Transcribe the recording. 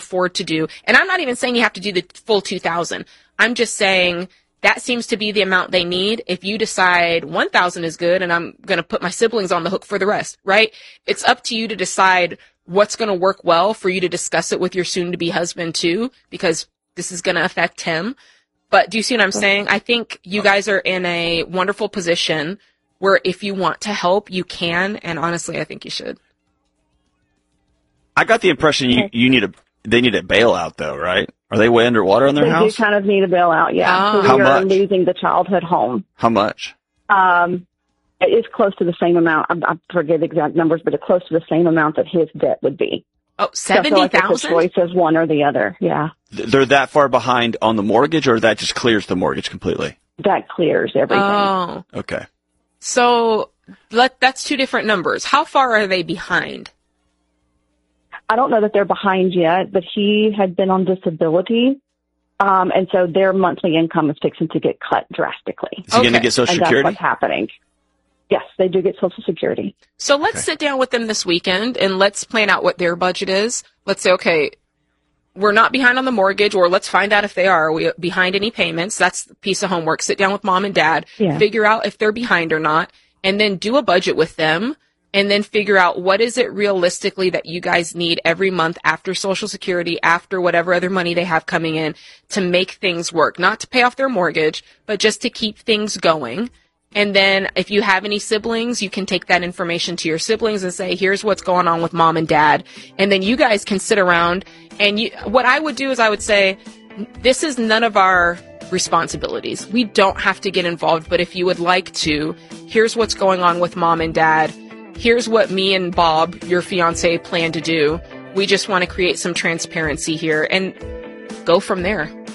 afford to do. And I'm not even saying you have to do the full 2,000. I'm just saying that seems to be the amount they need. If you decide 1,000 is good and I'm going to put my siblings on the hook for the rest, right? It's up to you to decide what's going to work well for you to discuss it with your soon-to-be husband too, because this is going to affect him. But do you see what I'm saying? I think you guys are in a wonderful position where if you want to help, you can. And honestly, I think you should. I got the impression they need a bailout though, right? Are they way underwater on their house? They do kind of need a bailout, yeah. Oh. So How we are much? losing the childhood home. How much? It's close to the same amount. I forget the exact numbers, but it's close to the same amount that his debt would be. Oh, So I feel like it's a 70,000? choice as one or the other, yeah. They're that far behind on the mortgage, or that just clears the mortgage completely? That clears everything. Oh. Okay. So that's two different numbers. How far are they behind? I don't know that they're behind yet, but he had been on disability, and so their monthly income is fixing to get cut drastically. Is he going to Okay. get Social And that's Security? what's happening. Yes, they do get Social Security. So let's sit down with them this weekend and let's plan out what their budget is. Let's say, okay, we're not behind on the mortgage, or let's find out if they are. Are we behind any payments? That's a piece of homework. Sit down with mom and dad, figure out if they're behind or not, and then do a budget with them, and then figure out what is it realistically that you guys need every month after Social Security, after whatever other money they have coming in, to make things work. Not to pay off their mortgage, but just to keep things going. And then if you have any siblings, you can take that information to your siblings and say, here's what's going on with mom and dad. And then you guys can sit around and what I would do is I would say, this is none of our responsibilities. We don't have to get involved, but if you would like to, here's what's going on with mom and dad. Here's what me and Bob, your fiance, plan to do. We just want to create some transparency here and go from there.